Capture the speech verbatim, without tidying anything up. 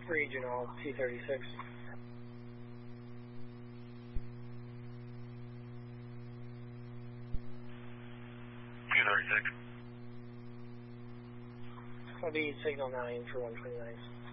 Regional T thirty-six. T thirty-six. I'll be signal nine for one twenty-nine.